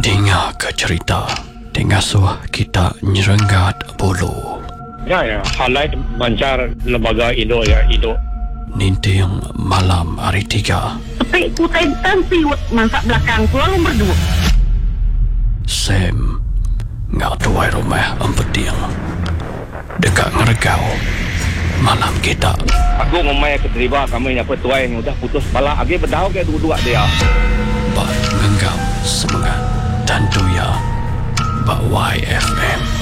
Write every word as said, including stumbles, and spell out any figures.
Dengar ke cerita Tengasuh kita nyerenggat bulu. Ya, ya. Highlight bancar lembaga Indo ya, Indo. Ninting malam hari tiga. Tapi ku tentan siwet masak belakang ku lalu berdua. Sam ngak tuai rumah empeting. Dekat ngeregau malam kita. Aku ngomai keterima kami yang petuai yang udah putus bala agi berdau ke dua-dua dia. Bak ngenggam semangat dan doya Bak Y F M.